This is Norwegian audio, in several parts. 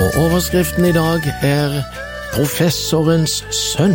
Og overskriften i dag Professorens sønn.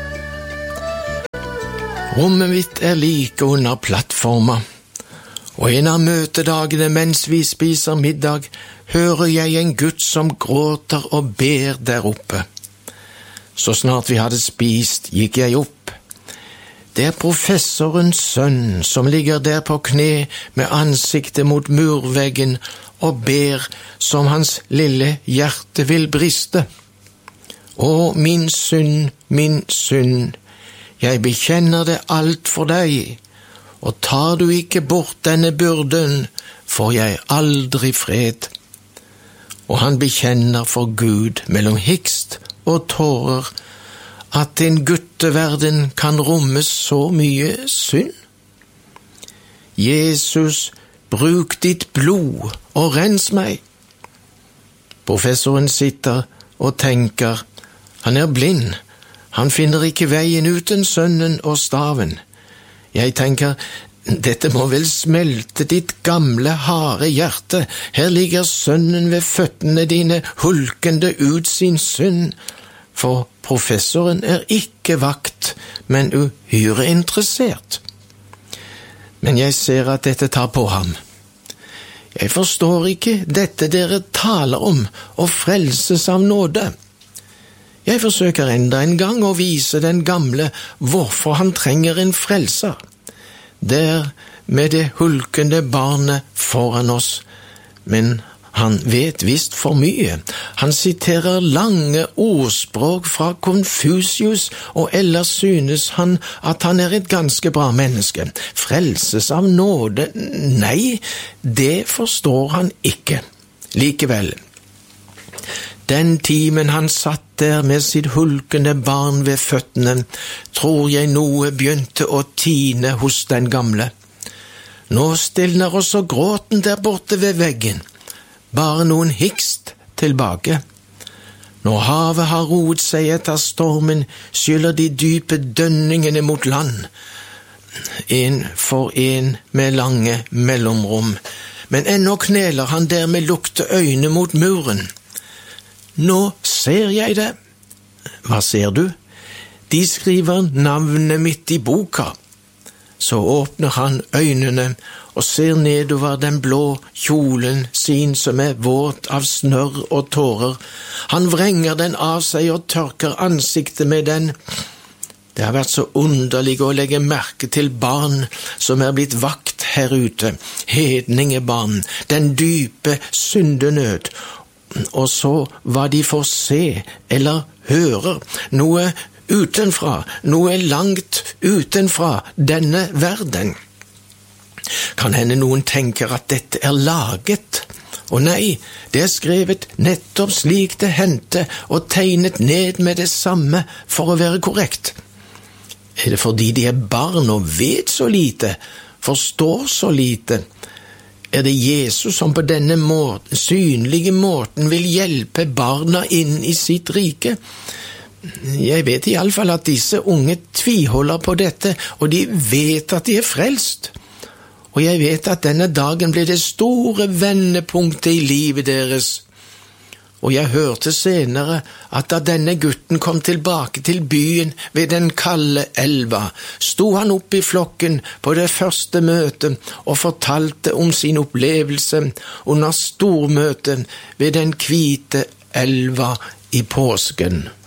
Rommet mitt like under plattforma, og en av møtedagene mens vi spiser middag, hører jeg en gutt som gråter og ber der oppe. Så snart vi hadde spist, gikk jeg opp. Det professorens sønn som ligger der på kne med ansiktet mot murveggen og ber som hans lille hjerte vil briste. Å, min synd, jeg bekjenner det alt for deg, og tar du ikke bort denne byrden, får jeg aldri fred. Og han bekjenner for Gud mellom hikst og tårer at en gutteverden kan romme så mye synd. Jesus, bruk ditt blod og rens meg. Professoren sitter og tenker. Han blind. Han finner ikke veien uten sønnen og staven. Jeg tenker, dette må vel smelte ditt gamle, harde hjerte. Her ligger sønnen ved føttene dine, hulkende ut sin synd. For professoren ikke vakt, men uhyre interessert. Men jeg ser at dette tar på ham. Jeg forstår ikke dette dere taler om, å frelses av nåde. Jeg forsøker enda en gang å vise den gamle hvorfor han trenger en frelser. Der med det hulkende barnet foran oss, men han vet visst for mye. Han siterer lange ordspråk fra Konfusius, og ellers synes han at han et ganske bra menneske. Frelses av nåde? Nei, det forstår han ikke. Likevel, den timen han satt der med sitt hulkende barn ved føttene, tror jeg noe begynte å tine hos den gamle. Nå stilner også gråten der borte ved veggen. Bare noen hikst tilbake. Når havet har roet seg etter stormen, skyller de dype dønningene mot land. En for en med lange mellomrom. Men ennå kneler han der med lukte øyne mot muren. Nå ser jeg det. Hva ser du? De skriver navnet mitt i boka. Så åpner han øynene og ser nedover den blå kjolen sin som våt av snørr og tårer. Han vrenger den av seg og tørker ansiktet med den. Det har vært så underlig å legge merke til barn som blitt vakt her ute, hedningebarn, den dype syndenød, og så hva de får se eller hører, noe utenfra, noe langt utenfra denne verden. Kan hende noen tenker at dette laget, og nei, det skrevet nettopp slik det hendte og tegnet ned med det samme for å være korrekt. Det fordi de barn og vet så lite, forstår så lite? Det Jesus som på denne synlige måten vil hjelpe barna inn i sitt rike? Jeg vet i alle fall at disse unge tviholder på dette, og de vet at de frelst. Og jeg vet at denne dagen blir det store vendepunktet i livet deres. Og jeg hørte senere at da denne gutten kom tilbake til byen ved den kalde elva, sto han opp i flokken på det første møtet og fortalte om sin opplevelse under stormøtet ved den hvite elva i påsken.